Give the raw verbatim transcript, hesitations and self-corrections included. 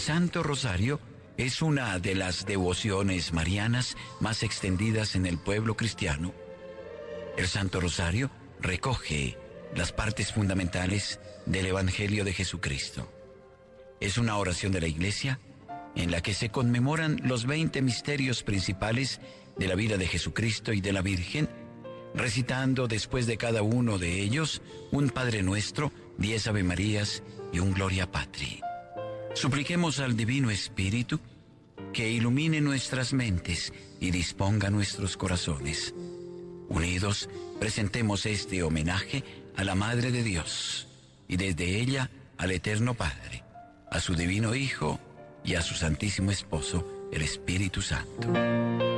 Santo Rosario es una de las devociones marianas más extendidas en el pueblo cristiano. El Santo Rosario recoge las partes fundamentales del Evangelio de Jesucristo. Es una oración de la Iglesia en la que se conmemoran los veinte misterios principales de la vida de Jesucristo y de la Virgen, recitando después de cada uno de ellos un Padre Nuestro, diez Ave Marías y un Gloria Patri. Supliquemos al Divino Espíritu que ilumine nuestras mentes y disponga nuestros corazones. Unidos, presentemos este homenaje a la Madre de Dios y desde ella al Eterno Padre, a su Divino Hijo y a su Santísimo Esposo, el Espíritu Santo.